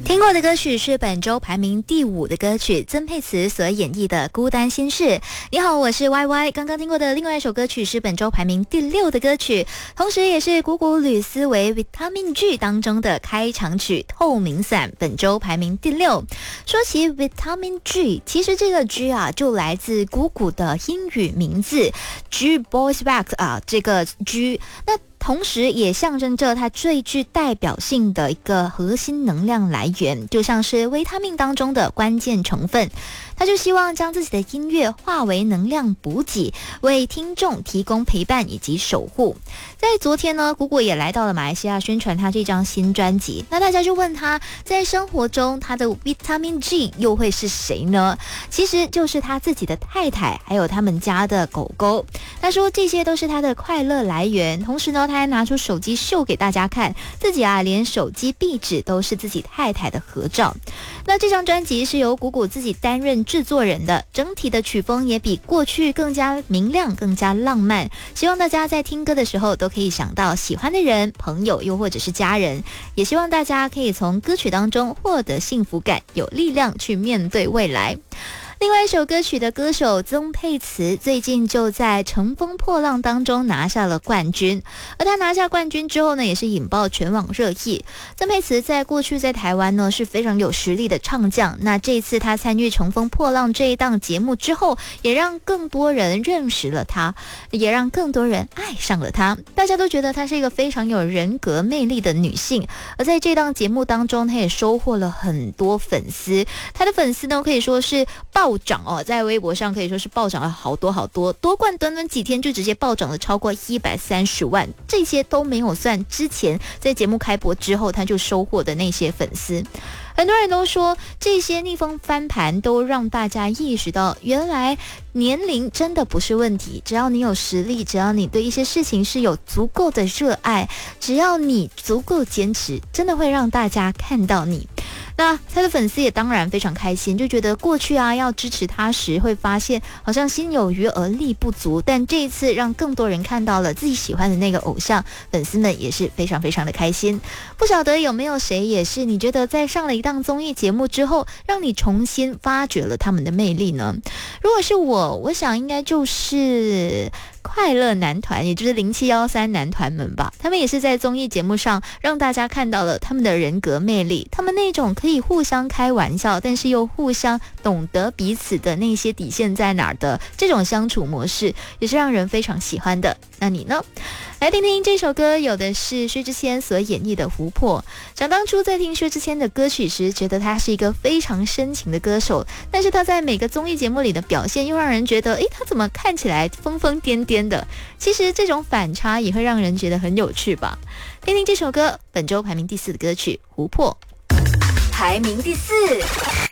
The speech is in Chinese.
听过的歌曲是本周排名第5的歌曲，曾沛慈所演绎的《孤单心事》。你好，我是 YY。刚刚听过的另外一首歌曲是本周排名第6的歌曲，同时也是鼓鼓吕思维 Vitamin G 当中的开场曲《透明伞》，本周排名第6。说起 Vitamin G， 其实这个 G 啊，就来自鼓鼓的英语名字 G Boys Back 啊，这个 G 那。同时也象征着它最具代表性的一个核心能量来源，就像是维他命当中的关键成分。他就希望将自己的音乐化为能量补给，为听众提供陪伴以及守护。在昨天呢，鼓鼓也来到了马来西亚宣传他这张新专辑。那大家就问他，在生活中他的 Vitamin G 又会是谁呢？其实就是他自己的太太，还有他们家的狗狗。他说这些都是他的快乐来源。同时呢，他还拿出手机秀给大家看，自己啊连手机壁纸都是自己太太的合照。那这张专辑是由鼓鼓自己担任制作人的，整体的曲风也比过去更加明亮，更加浪漫。希望大家在听歌的时候都可以想到喜欢的人、朋友，又或者是家人。也希望大家可以从歌曲当中获得幸福感，有力量去面对未来。另外一首歌曲的歌手曾沛慈最近就在《乘风破浪》当中拿下了冠军，而他拿下冠军之后呢，也是引爆全网热议。曾沛慈在过去在台湾呢是非常有实力的唱将，那这一次他参与《乘风破浪》这一档节目之后，也让更多人认识了他，也让更多人爱上了他。大家都觉得她是一个非常有人格魅力的女性，而在这档节目当中，她也收获了很多粉丝。她的粉丝呢可以说是暴涨哦，在微博上可以说是暴涨了好多，夺冠短短几天就直接暴涨了超过130万，这些都没有算之前在节目开播之后他就收获的那些粉丝。很多人都说这些逆风翻盘都让大家意识到，原来年龄真的不是问题，只要你有实力，只要你对一些事情是有足够的热爱，只要你足够坚持，真的会让大家看到你。那他的粉丝也当然非常开心，就觉得过去啊要支持他时会发现好像心有余而力不足，但这一次让更多人看到了自己喜欢的那个偶像，粉丝们也是非常非常的开心。不晓得有没有谁也是你觉得在上了一档综艺节目之后，让你重新发掘了他们的魅力呢？如果是我想应该就是快乐男团，也就是0713男团们吧。他们也是在综艺节目上让大家看到了他们的人格魅力，他们那种可以互相开玩笑，但是又互相懂得彼此的那些底线在哪儿的这种相处模式，也是让人非常喜欢的。那你呢？来听听这首歌，有的是薛之谦所演绎的《湖泊》。想当初在听薛之谦的歌曲时，觉得他是一个非常深情的歌手，但是他在每个综艺节目里的表现又让人觉得，他怎么看起来疯疯癫癫的？其实这种反差也会让人觉得很有趣吧。听听这首歌，本周排名第4的歌曲《湖泊》， 排名第4。